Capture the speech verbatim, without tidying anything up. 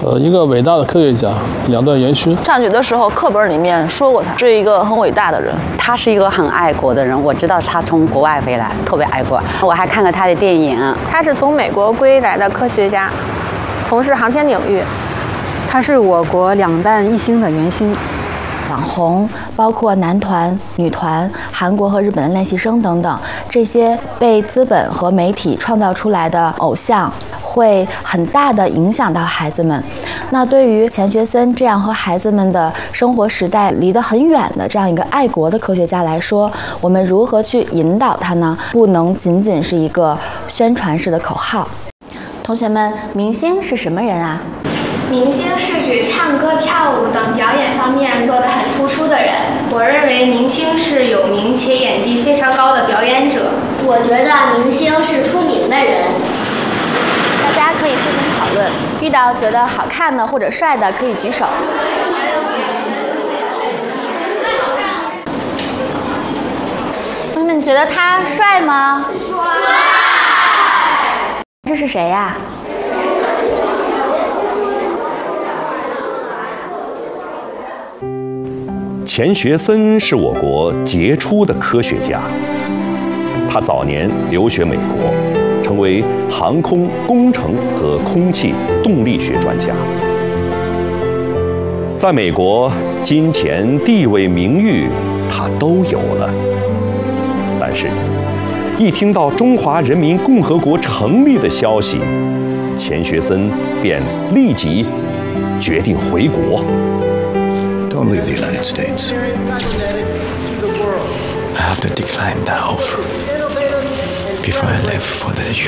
呃，一个伟大的科学家，两段元勋。 上学的时候，课本里面说过他是一个很伟大的人， 他是一个很爱国的人。我知道他从国外回来，特别爱国。我还看了他的电影。 他是从美国归来的科学家，从事航天领域。 他是我国两弹一星的元勋。 网红，包括男团、女团、韩国和日本的练习生等等，这些被资本和媒体创造出来的偶像，会很大的影响到孩子们。那对于钱学森这样和孩子们的生活时代离得很远的这样一个爱国的科学家来说，我们如何去引导他呢？不能仅仅是一个宣传式的口号。同学们，明星是什么人啊？ 明星是指唱歌、跳舞等表演方面做得很突出的人。我认为明星是有名且演技非常高的表演者。 我觉得明星是出名的人。 大家可以自行讨论，遇到觉得好看的或者帅的可以举手。同学们觉得他帅吗？帅。这是谁呀？ 钱学森是我国杰出的科学家，他早年留学美国，成为航空工程和空气动力学专家。在美国，金钱、地位、名誉，他都有了。但是，一听到中华人民共和国成立的消息，钱学森便立即决定回国。 Don't leave the United States. I have to decline that offer before I leave for the